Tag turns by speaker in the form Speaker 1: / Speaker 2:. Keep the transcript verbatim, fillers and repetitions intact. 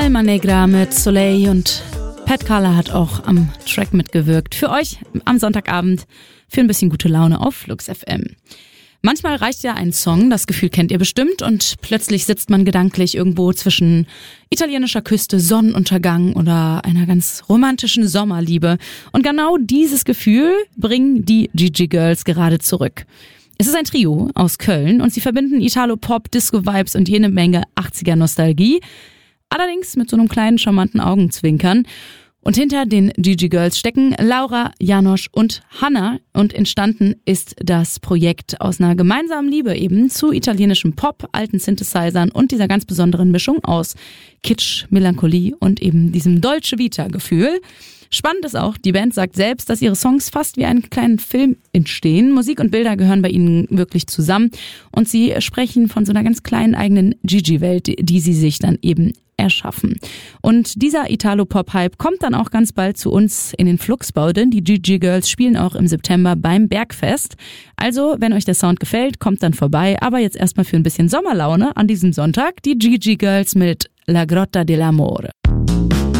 Speaker 1: Alma Negra mit Soleil und Pat Carla hat auch am Track mitgewirkt. Für euch am Sonntagabend für ein bisschen gute Laune auf Flux F M. Manchmal reicht ja ein Song, das Gefühl kennt ihr bestimmt, und plötzlich sitzt man gedanklich irgendwo zwischen italienischer Küste, Sonnenuntergang oder einer ganz romantischen Sommerliebe. Und genau dieses Gefühl bringen die Gigi Girls gerade zurück. Es ist ein Trio aus Köln und sie verbinden Italo-Pop, Disco-Vibes und jede Menge achtziger-Nostalgie. Allerdings mit so einem kleinen charmanten Augenzwinkern. Und hinter den Gigi Girls stecken Laura, Janosch und Hannah. Und entstanden ist das Projekt aus einer gemeinsamen Liebe eben zu italienischem Pop, alten Synthesizern und dieser ganz besonderen Mischung aus Kitsch, Melancholie und eben diesem Dolce Vita-Gefühl. Spannend ist auch, die Band sagt selbst, dass ihre Songs fast wie einen kleinen Film entstehen. Musik und Bilder gehören bei ihnen wirklich zusammen. Und sie sprechen von so einer ganz kleinen eigenen Gigi-Welt, die sie sich dann eben erschaffen. Und dieser Italo-Pop-Hype kommt dann auch ganz bald zu uns in den Fluxbau, denn die Gigi Girls spielen auch im September beim Bergfest. Also, wenn euch der Sound gefällt, kommt dann vorbei. Aber jetzt erstmal für ein bisschen Sommerlaune an diesem Sonntag die Gigi Girls mit La Grotta dell'Amore.